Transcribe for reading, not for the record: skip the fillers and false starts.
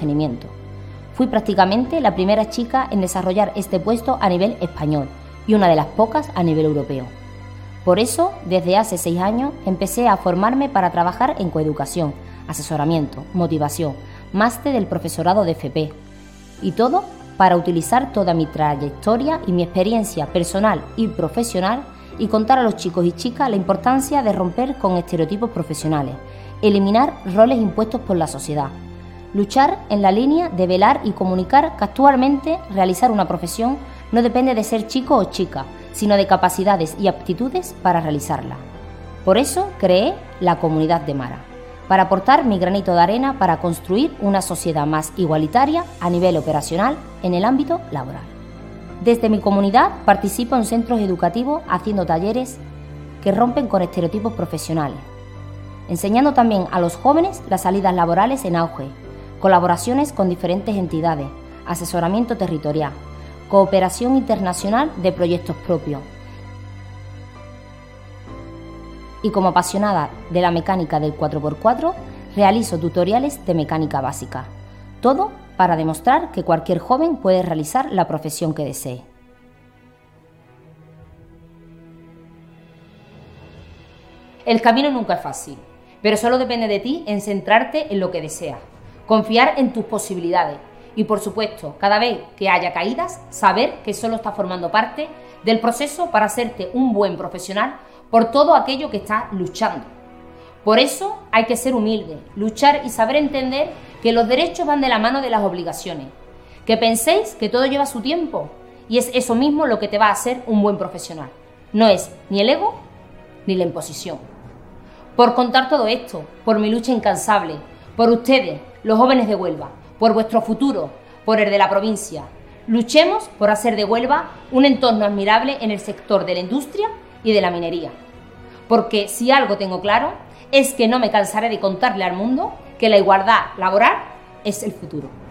sostenimiento. Fui prácticamente la primera chica en desarrollar este puesto a nivel español y una de las pocas a nivel europeo. Por eso, desde hace 6 años, empecé a formarme para trabajar en coeducación, asesoramiento, motivación, máster del profesorado de FP, y todo para utilizar toda mi trayectoria y mi experiencia personal y profesional y contar a los chicos y chicas la importancia de romper con estereotipos profesionales, eliminar roles impuestos por la sociedad, luchar en la línea de velar y comunicar que actualmente realizar una profesión no depende de ser chico o chica, sino de capacidades y aptitudes para realizarla. Por eso creé la Comunidad de Mara, para aportar mi granito de arena para construir una sociedad más igualitaria a nivel operacional en el ámbito laboral. Desde mi comunidad participo en centros educativos haciendo talleres que rompen con estereotipos profesionales, enseñando también a los jóvenes las salidas laborales en auge, colaboraciones con diferentes entidades, asesoramiento territorial, cooperación internacional de proyectos propios. Y como apasionada de la mecánica del 4x4, realizo tutoriales de mecánica básica. Todo para demostrar que cualquier joven puede realizar la profesión que desee. El camino nunca es fácil, pero solo depende de ti en centrarte en lo que deseas, confiar en tus posibilidades y, por supuesto, cada vez que haya caídas, saber que solo estás formando parte del proceso para hacerte un buen profesional por todo aquello que estás luchando. Por eso hay que ser humilde, luchar y saber entender que los derechos van de la mano de las obligaciones, que penséis que todo lleva su tiempo y es eso mismo lo que te va a hacer un buen profesional. No es ni el ego ni la imposición. Por contar todo esto, por mi lucha incansable, por ustedes, los jóvenes de Huelva, por vuestro futuro, por el de la provincia. Luchemos por hacer de Huelva un entorno admirable en el sector de la industria y de la minería. Porque si algo tengo claro es que no me cansaré de contarle al mundo que la igualdad laboral es el futuro.